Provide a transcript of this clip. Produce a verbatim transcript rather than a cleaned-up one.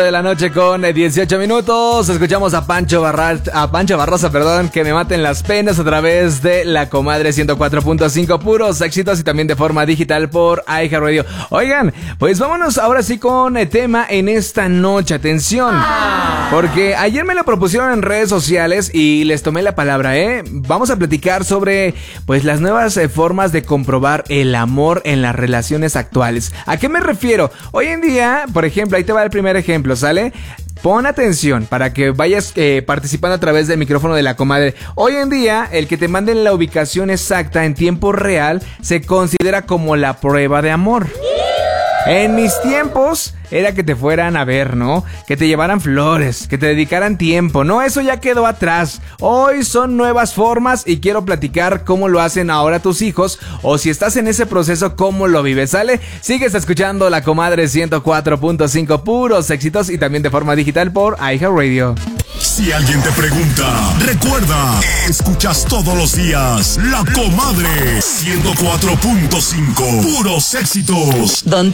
De la noche con dieciocho minutos. Escuchamos a Pancho Barra, a Pancho Barrosa, perdón, que me maten las penas a través de La Comadre ciento cuatro punto cinco, puros éxitos y también de forma digital por iHeartRadio. Oigan, pues vámonos ahora sí con el tema en esta noche. Atención, porque ayer me lo propusieron en redes sociales y les tomé la palabra, ¿eh? Vamos a platicar sobre, pues, las nuevas eh, formas de comprobar el amor en las relaciones actuales. ¿A qué me refiero? Hoy en día, por ejemplo, ahí te va el primer ejemplo, ¿sale? Pon atención para que vayas eh, participando a través del micrófono de La Comadre. Hoy en día, el que te manden la ubicación exacta en tiempo real se considera como la prueba de amor. En mis tiempos era que te fueran a ver, ¿no? Que te llevaran flores, que te dedicaran tiempo. No, eso ya quedó atrás. Hoy son nuevas formas y quiero platicar cómo lo hacen ahora tus hijos, o si estás en ese proceso, cómo lo vives, ¿sale? Sigues escuchando La Comadre ciento cuatro punto cinco, puros éxitos y también de forma digital por iHeartRadio. Si alguien te pregunta, recuerda, escuchas todos los días La Comadre ciento cuatro punto cinco, puros éxitos. Don